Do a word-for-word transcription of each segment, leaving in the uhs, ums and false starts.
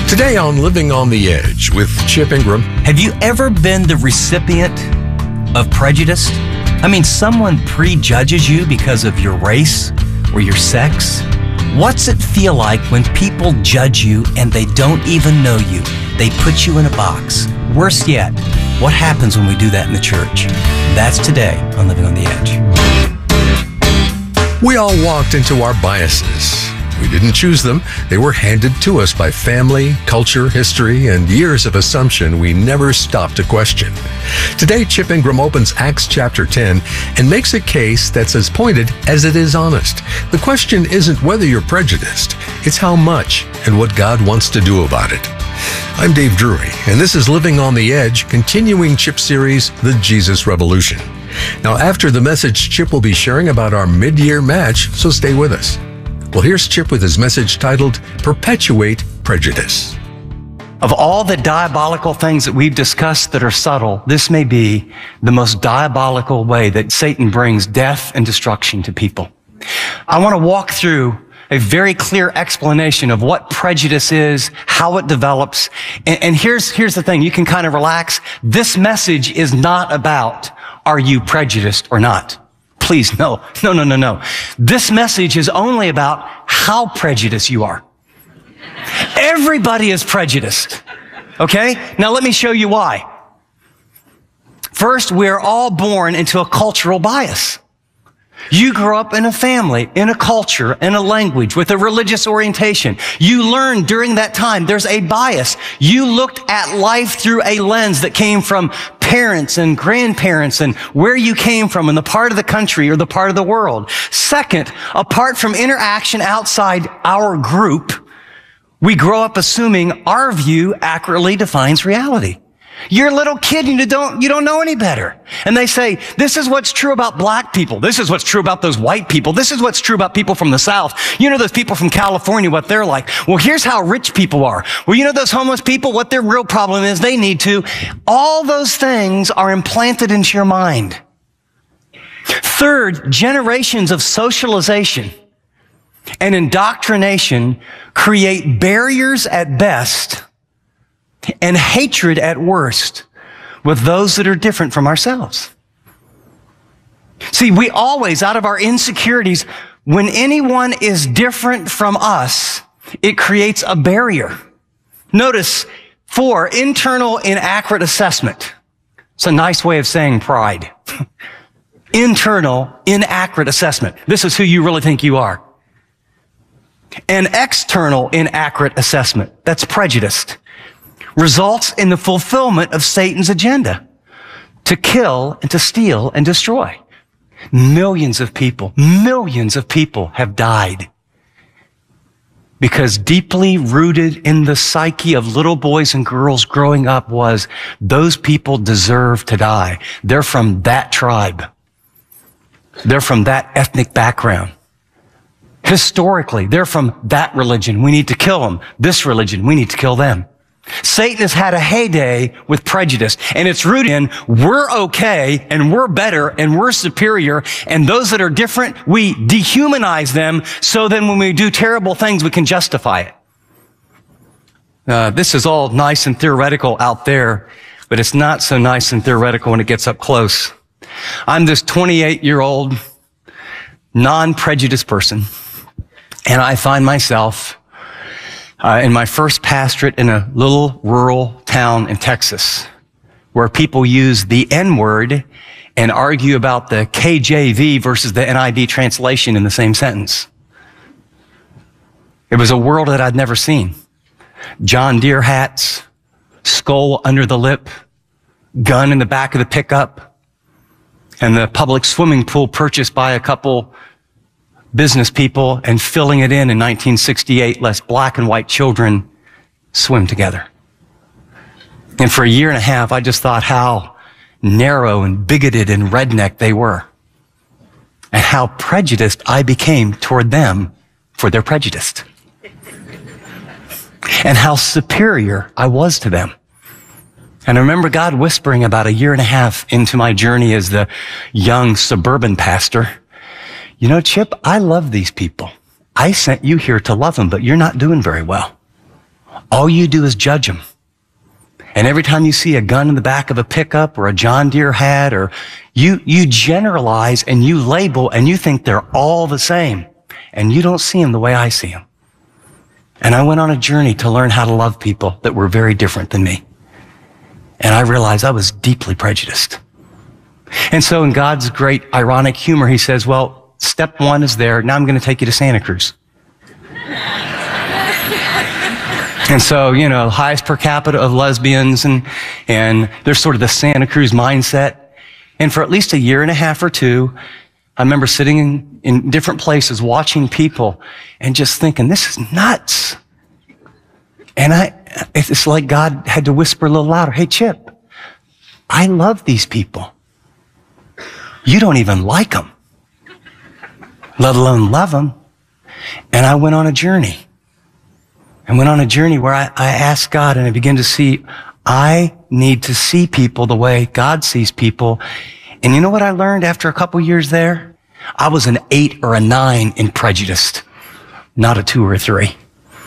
Today on Living on the Edge with Chip Ingram. Have you ever been the recipient of prejudice? I mean, someone prejudges you because of your race or your sex. What's it feel like when people judge you and they don't even know you? They put you in a box. Worse yet, what happens when we do that in the church? That's today on Living on the Edge. We all walked into our biases. We didn't choose them. They were handed to us by family, culture, history, and years of assumption we never stopped to question. Today, Chip Ingram opens Acts chapter ten and makes a case that's as pointed as it is honest. The question isn't whether you're prejudiced, it's how much and what God wants to do about it. I'm Dave Drury, and this is Living on the Edge, continuing Chip's series, The Jesus Revolution. Now, after the message, Chip will be sharing about our mid-year match, so stay with us. Well, here's Chip with his message titled, Perpetuate Prejudice. Of all the diabolical things that we've discussed that are subtle, this may be the most diabolical way that Satan brings death and destruction to people. I want to walk through a very clear explanation of what prejudice is, how it develops. And, and here's, here's the thing. You can kind of relax. This message is not about, are you prejudiced or not? Please, no, no, no, no, no. This message is only about how prejudiced you are. Everybody is prejudiced. Okay? Now let me show you why. First, we're all born into a cultural bias. You grew up in a family, in a culture, in a language, with a religious orientation. You learned during that time there's a bias. You looked at life through a lens that came from parents and grandparents and where you came from and the part of the country or the part of the world. Second, apart from interaction outside our group, we grow up assuming our view accurately defines reality. You're a little kid and you don't, you don't know any better. And they say, this is what's true about black people. This is what's true about those white people. This is what's true about people from the South. You know those people from California, what they're like. Well, here's how rich people are. Well, you know those homeless people, what their real problem is, they need to. All those things are implanted into your mind. Third, generations of socialization and indoctrination create barriers at best and hatred at worst with those that are different from ourselves. See, we always, out of our insecurities, when anyone is different from us, it creates a barrier. Notice, four, internal inaccurate assessment. It's a nice way of saying pride. Internal inaccurate assessment. This is who you really think you are. An external inaccurate assessment. That's prejudiced. Results in the fulfillment of Satan's agenda to kill and to steal and destroy. Millions of people, millions of people have died because deeply rooted in the psyche of little boys and girls growing up was those people deserve to die. They're from that tribe. They're from that ethnic background. Historically, they're from that religion. We need to kill them. This religion, we need to kill them. Satan has had a heyday with prejudice, and it's rooted in we're okay and we're better and we're superior, and those that are different, we dehumanize them so then when we do terrible things, we can justify it. Uh, this is all nice and theoretical out there, but it's not so nice and theoretical when it gets up close. I'm this twenty-eight-year-old non-prejudiced person, and I find myself Uh, in my first pastorate in a little rural town in Texas, where people use the N-word and argue about the K J V versus the N I V translation in the same sentence. It was a world that I'd never seen. John Deere hats, skull under the lip, gun in the back of the pickup, and the public swimming pool purchased by a couple business people and filling it in in nineteen sixty-eight, lest black and white children swim together. And for a year and a half, I just thought how narrow and bigoted and redneck they were, and how prejudiced I became toward them for their prejudice, and how superior I was to them. And I remember God whispering about a year and a half into my journey as the young suburban pastor, you know, Chip, I love these people. I sent you here to love them, but you're not doing very well. All you do is judge them. And every time you see a gun in the back of a pickup or a John Deere hat, or you, you generalize and you label and you think they're all the same. And you don't see them the way I see them. And I went on a journey to learn how to love people that were very different than me. And I realized I was deeply prejudiced. And so in God's great ironic humor, he says, well, step one is there. Now I'm going to take you to Santa Cruz. And so, you know, highest per capita of lesbians, and, and there's sort of the Santa Cruz mindset. And for at least a year and a half or two, I remember sitting in, in different places watching people and just thinking, this is nuts. And I, it's like God had to whisper a little louder, hey, Chip, I love these people. You don't even like them, let alone love them. And I went on a journey. I went on a journey where I, I asked God, and I began to see, I need to see people the way God sees people. And you know what I learned after a couple years there? I was an eight or a nine in prejudice, not a two or a three.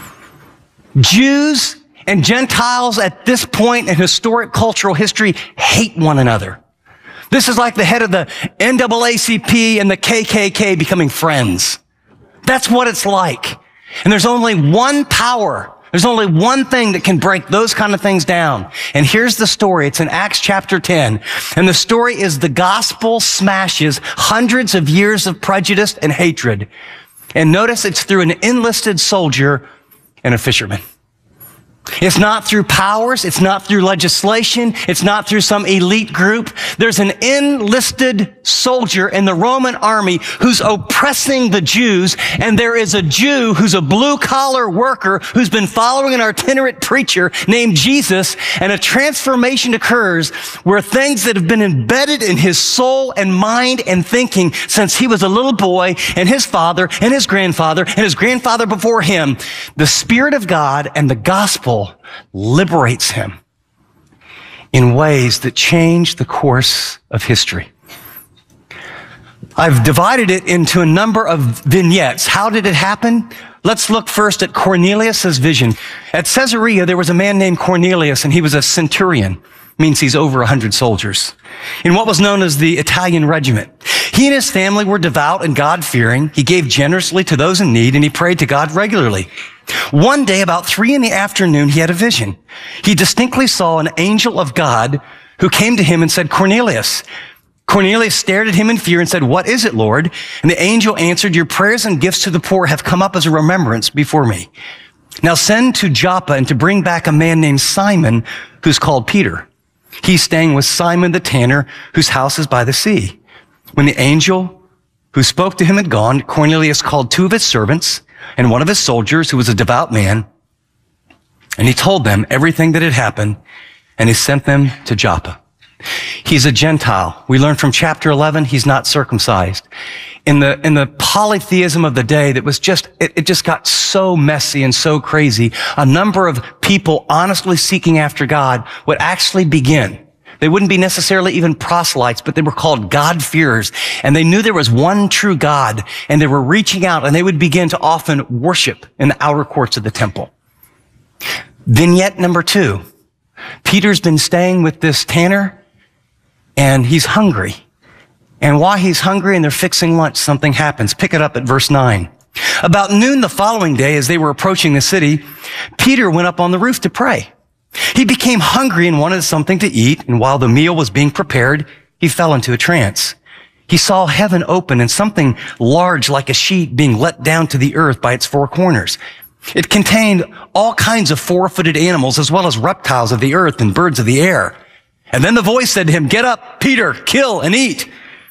Jews and Gentiles at this point in historic cultural history hate one another. This is like the head of the N double A C P and the K K K becoming friends. That's what it's like. And there's only one power. There's only one thing that can break those kind of things down. And here's the story. It's in Acts chapter ten. And the story is the gospel smashes hundreds of years of prejudice and hatred. And notice it's through an enlisted soldier and a fisherman. It's not through powers. It's not through legislation. It's not through some elite group. There's an enlisted soldier in the Roman army who's oppressing the Jews. And there is a Jew who's a blue-collar worker who's been following an itinerant preacher named Jesus. And a transformation occurs where things that have been embedded in his soul and mind and thinking since he was a little boy, and his father and his grandfather and his grandfather before him, the Spirit of God and the gospel liberates him in ways that change the course of history. I've divided it into a number of vignettes. How did it happen? Let's look first at Cornelius' vision. At Caesarea, there was a man named Cornelius, and he was a centurion. Means he's over a hundred soldiers in what was known as the Italian regiment. He and his family were devout and God-fearing. He gave generously to those in need, and he prayed to God regularly. One day, about three in the afternoon, he had a vision. He distinctly saw an angel of God who came to him and said, Cornelius. Cornelius stared at him in fear and said, what is it, Lord? And the angel answered, your prayers and gifts to the poor have come up as a remembrance before me. Now send to Joppa and to bring back a man named Simon, who's called Peter. He's staying with Simon the tanner, whose house is by the sea. When the angel who spoke to him had gone, Cornelius called two of his servants and one of his soldiers, who was a devout man, and he told them everything that had happened, and he sent them to Joppa. He's a Gentile. We learn from chapter eleven, he's not circumcised. In the, in the polytheism of the day that was just, it, it just got so messy and so crazy, a number of people honestly seeking after God would actually begin. They wouldn't be necessarily even proselytes, but they were called God-fearers. And they knew there was one true God, and they were reaching out, and they would begin to often worship in the outer courts of the temple. Vignette number two. Peter's been staying with this tanner, and he's hungry. And while he's hungry and they're fixing lunch, something happens. Pick it up at verse nine. About noon the following day, as they were approaching the city, Peter went up on the roof to pray. He became hungry and wanted something to eat, and while the meal was being prepared, he fell into a trance. He saw heaven open and something large like a sheet being let down to the earth by its four corners. It contained all kinds of four-footed animals as well as reptiles of the earth and birds of the air. And then the voice said to him, get up, Peter, kill and eat.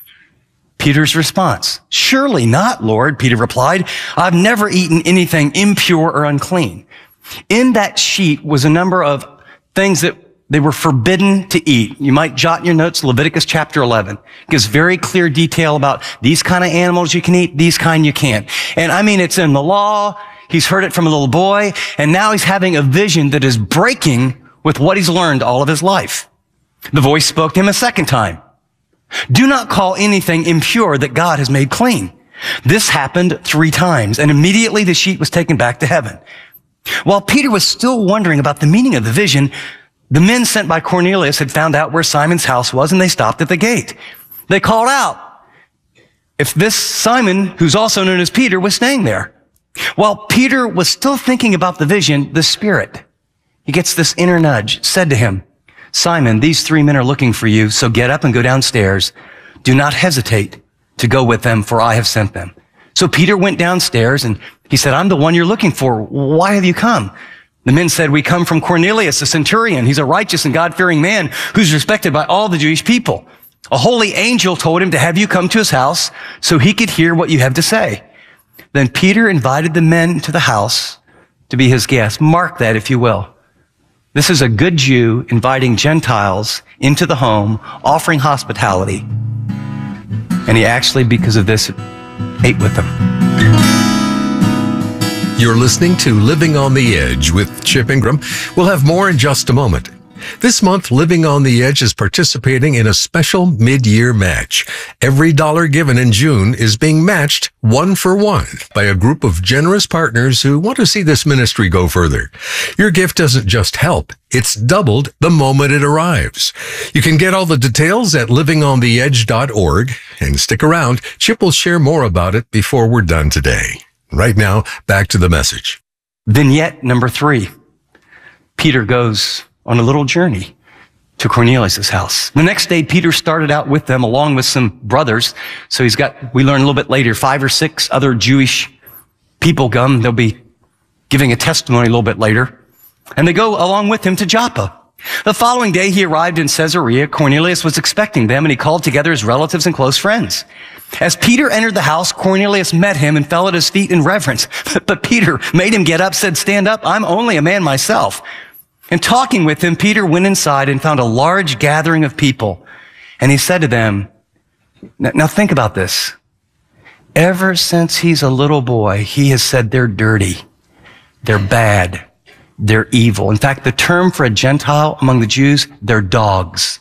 Peter's response, surely not, Lord, Peter replied. I've never eaten anything impure or unclean. In that sheet was a number of things that they were forbidden to eat. You might jot in your notes, Leviticus chapter eleven. It gives very clear detail about these kind of animals you can eat, these kind you can't. And I mean, it's in the law. He's heard it from a little boy, and now he's having a vision that is breaking with what he's learned all of his life. The voice spoke to him a second time. Do not call anything impure that God has made clean. This happened three times, and immediately the sheet was taken back to heaven. While Peter was still wondering about the meaning of the vision, the men sent by Cornelius had found out where Simon's house was, and they stopped at the gate. They called out if this Simon, who's also known as Peter, was staying there. While Peter was still thinking about the vision, the Spirit, he gets this inner nudge, said to him, Simon, these three men are looking for you, so get up and go downstairs. Do not hesitate to go with them, for I have sent them. So Peter went downstairs, and he said, I'm the one you're looking for. Why have you come? The men said, we come from Cornelius, the centurion. He's a righteous and God-fearing man who's respected by all the Jewish people. A holy angel told him to have you come to his house so he could hear what you have to say. Then Peter invited the men to the house to be his guests. Mark that, if you will. This is a good Jew inviting Gentiles into the home, offering hospitality. And he actually, because of this, ate with them. You're listening to Living on the Edge with Chip Ingram. We'll have more in just a moment. This month, Living on the Edge is participating in a special mid-year match. Every dollar given in June is being matched one for one by a group of generous partners who want to see this ministry go further. Your gift doesn't just help, it's doubled the moment it arrives. You can get all the details at living on the edge dot org, and stick around. Chip will share more about it before we're done today. Right now, back to the message. Vignette number three. Peter goes on a little journey to Cornelius' house. The next day, Peter started out with them along with some brothers. So he's got, we learn a little bit later, five or six other Jewish people come. They'll be giving a testimony a little bit later. And they go along with him to Joppa. The following day, he arrived in Caesarea. Cornelius was expecting them, and he called together his relatives and close friends. As Peter entered the house, Cornelius met him and fell at his feet in reverence. But Peter made him get up, said, stand up, I'm only a man myself. And talking with him, Peter went inside and found a large gathering of people. And he said to them, now think about this. Ever since he's a little boy, he has said they're dirty, they're bad, they're evil. In fact, the term for a Gentile among the Jews, they're dogs.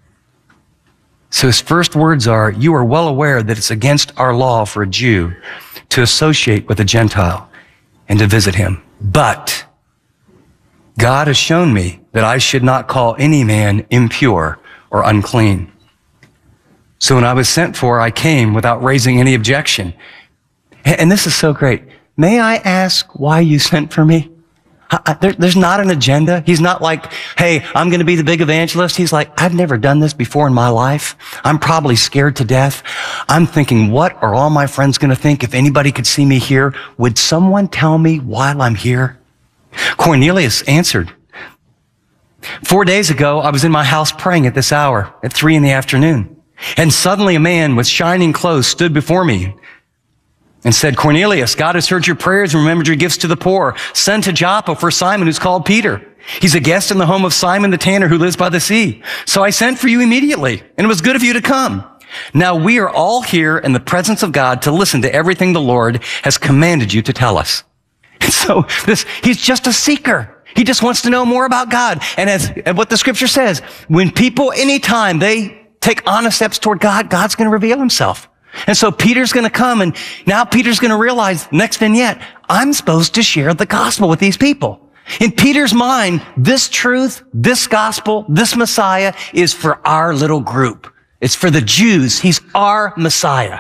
So his first words are, you are well aware that it's against our law for a Jew to associate with a Gentile and to visit him. But God has shown me that I should not call any man impure or unclean. So when I was sent for, I came without raising any objection. And this is so great. May I ask why you sent for me? There, there's not an agenda. He's not like, hey, I'm going to be the big evangelist. He's like, I've never done this before in my life. I'm probably scared to death. I'm thinking, what are all my friends going to think if anybody could see me here? Would someone tell me while I'm here? Cornelius answered, four days ago, I was in my house praying at this hour at three in the afternoon. And suddenly a man with shining clothes stood before me and said, Cornelius, God has heard your prayers and remembered your gifts to the poor. Send to Joppa for Simon, who's called Peter. He's a guest in the home of Simon the tanner who lives by the sea. So I sent for you immediately, and it was good of you to come. Now we are all here in the presence of God to listen to everything the Lord has commanded you to tell us. And so this, he's just a seeker. He just wants to know more about God. And as and what the scripture says, when people, anytime they take honest steps toward God, God's going to reveal himself. And so Peter's going to come, and now Peter's going to realize, next vignette, I'm supposed to share the gospel with these people. In Peter's mind, this truth, this gospel, this Messiah is for our little group. It's for the Jews. He's our Messiah.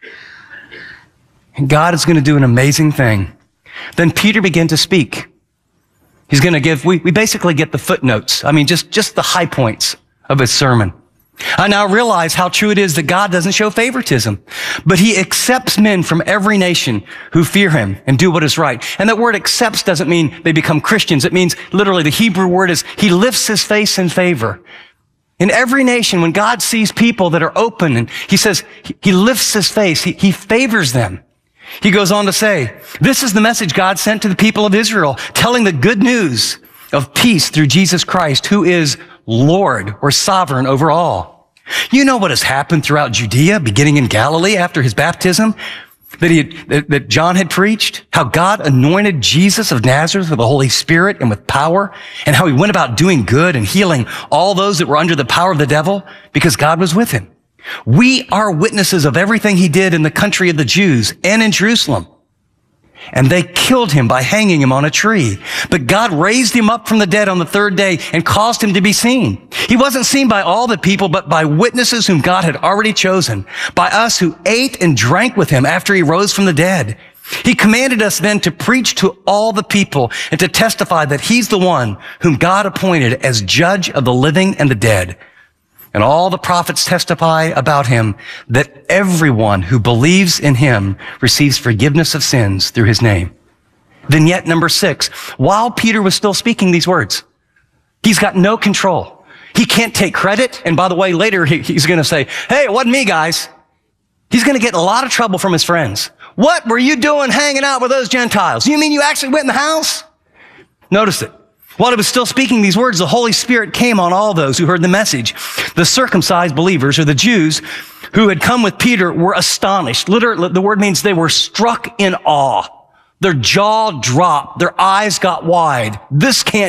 And God is going to do an amazing thing. Then Peter began to speak. He's going to give, we, we basically get the footnotes. I mean, just, just the high points of his sermon. I now realize how true it is that God doesn't show favoritism, but he accepts men from every nation who fear him and do what is right. And that word accepts doesn't mean they become Christians. It means literally the Hebrew word is he lifts his face in favor. In every nation, when God sees people that are open and he says, he lifts his face, he, he favors them. He goes on to say, this is the message God sent to the people of Israel, telling the good news of peace through Jesus Christ, who is Lord or sovereign over all. You know what has happened throughout Judea, beginning in Galilee after his baptism, that he had, that, that John had preached, how God anointed Jesus of Nazareth with the Holy Spirit and with power, and how he went about doing good and healing all those that were under the power of the devil because God was with him. We are witnesses of everything he did in the country of the Jews and in Jerusalem. and they killed him by hanging him on a tree. But God raised him up from the dead on the third day and caused him to be seen. He wasn't seen by all the people, but by witnesses whom God had already chosen, by us who ate and drank with him after he rose from the dead. He commanded us then to preach to all the people and to testify that he's the one whom God appointed as judge of the living and the dead. And all the prophets testify about him that everyone who believes in him receives forgiveness of sins through his name. Vignette number six. While Peter was still speaking these words, he's got no control. He can't take credit. And by the way, later he, he's going to say, hey, it wasn't me, guys. He's going to get in a lot of trouble from his friends. What were you doing hanging out with those Gentiles? You mean you actually went in the house? Notice it. While he was still speaking these words, the Holy Spirit came on all those who heard the message. The circumcised believers, or the Jews who had come with Peter, were astonished. Literally, the word means they were struck in awe. Their jaw dropped. Their eyes got wide. This can't